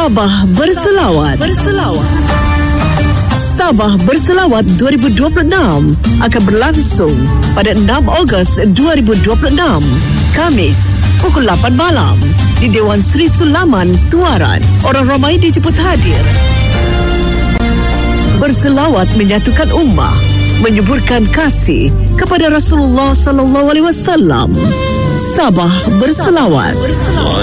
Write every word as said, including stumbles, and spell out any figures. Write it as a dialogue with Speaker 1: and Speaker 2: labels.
Speaker 1: Sabah Berselawat. Berselawat. Sabah Berselawat dua ribu dua puluh enam akan berlangsung pada enam Ogos dua ribu dua puluh enam, Khamis, pukul lapan malam di Dewan Sri Sulaman, Tuaran. Orang ramai dijemput hadir. Berselawat menyatukan ummah, menyuburkan kasih kepada Rasulullah sallallahu alaihi wasallam. Sabah Berselawat.